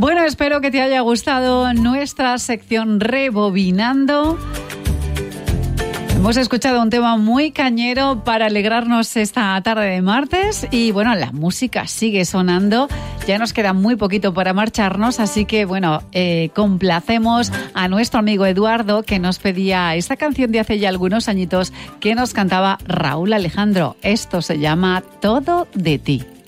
Bueno, espero que te haya gustado nuestra sección Rebobinando. Hemos escuchado un tema muy cañero para alegrarnos esta tarde de martes y bueno, la música sigue sonando. Ya nos queda muy poquito para marcharnos, así que bueno, complacemos a nuestro amigo Eduardo que nos pedía esta canción de hace ya algunos añitos que nos cantaba Raúl Alejandro. Esto se llama Todo de ti.